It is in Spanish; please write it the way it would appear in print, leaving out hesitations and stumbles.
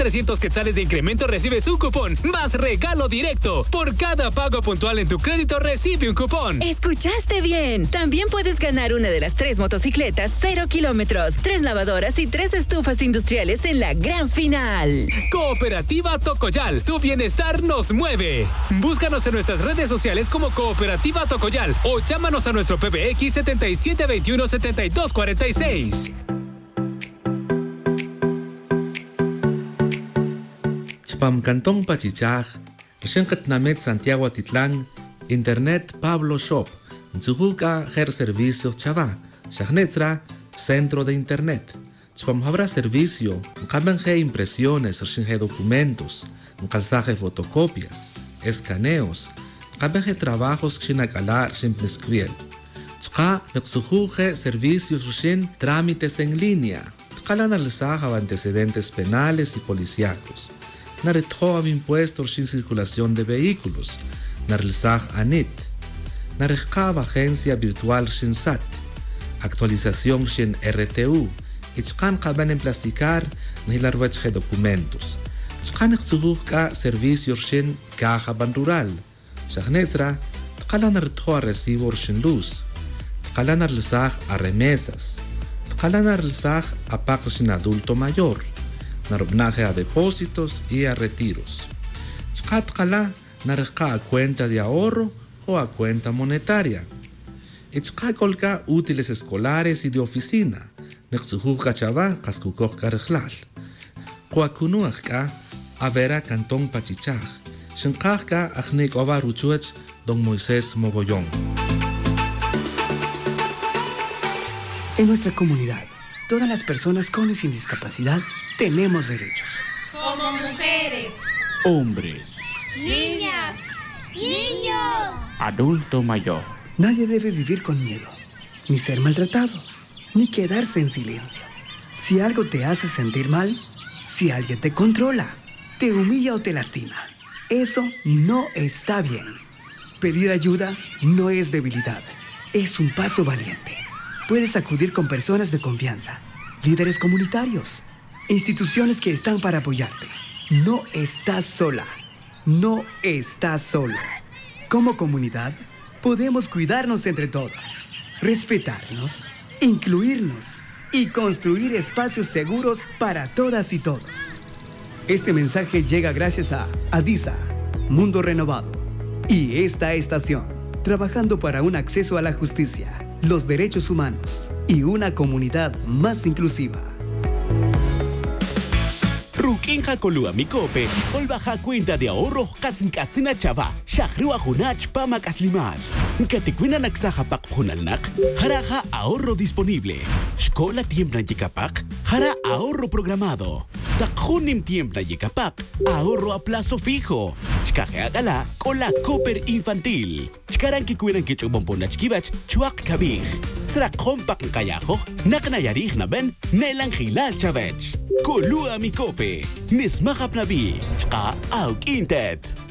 300 quetzales de incremento recibes un cupón, más regalo directo. Por cada pago puntual en tu crédito recibe un cupón. ¿Escuchaste bien? También puedes ganar una de las 3 motocicletas 0 kilómetros, 3 lavadoras y 3 estufas industriales en la gran final. Cooperativa Tocoyal, tu bienestar nos mueve. Búscanos en nuestras redes sociales como Cooperativa Tocoyal o llámanos a nuestro PBX 7721-7246. Chpam Cantón Pachichaj, Reshenkat Namet Santiago Atitlán, Internet Pablo Shop, Nzujuka Her Servicios Chava, Shagnetra, Centro de Internet. Chpam habrá servicio, Nkamanje impresiones, Reshenje documentos, Nkalsaje fotocopias, escaneos, Nkamanje trabajos Xinakalar Ximpnescriel. Chka Nexujuje servicios Reshen trámites en línea. Tkalan alzaja antecedentes penales y policíacos. Naretjoab impuestos sin circulación de vehículos, Narlzaj ANIT, Narejkab agencia virtual sin SAT, actualización sin RTU, Ichkan kaban en plasticar, Nilarwechje documentos, Chkan exujujka servicios sin caja ban rural, Shagnetra, Tkalan Nartjo a recibos sin luz, Tkalan Narlzaj a remesas, Tkalan Narlzaj a pagos sin adulto mayor, narobnaje a depósitos y a retiros. Chkatkala narejka a cuenta de ahorro o a cuenta monetaria. Ichkakolka útiles escolares y de oficina. Nexujujka chava kaskukojka rejlal. Koakunuajka avera Cantón Pachichaj. Shinkajka ajnik ova ruchuech don Moisés Mogollón. En nuestra comunidad, todas las personas con y sin discapacidad tenemos derechos. Como mujeres, hombres, niñas, niños, adulto mayor. Nadie debe vivir con miedo, ni ser maltratado, ni quedarse en silencio. Si algo te hace sentir mal, si alguien te controla, te humilla o te lastima, eso no está bien. Pedir ayuda no es debilidad, es un paso valiente. Puedes acudir con personas de confianza, líderes comunitarios, instituciones que están para apoyarte. No estás sola, no estás solo. Como comunidad, podemos cuidarnos entre todos, respetarnos, incluirnos y construir espacios seguros para todas y todos. Este mensaje llega gracias a ADISA, Mundo Renovado, y esta estación, trabajando para un acceso a la justicia, los derechos humanos y una comunidad más inclusiva. Rukinja Kolua Mikope, Olbaja cuenta de ahorro Kasinkatsina Chava, Shahrua Hunach Pama Kaslimash. Katekwina Naksaja Pak Hunalnak, Jaraja ahorro disponible. Shkola Tiempna Yikapak, Jara ahorro programado. Takhunim Tiempna Yikapak, ahorro a plazo fijo. Shkaje Agala, Kola Cooper Infantil. Shkaran Kikuiran Kichubomponach Kivach, Chuak Kabij. Trakhompak Kayajo, Naknayarij Naben, Nelan Hilal Chavech. Kolua Mikope, Nismahap Nabi, Chka Auk Intet.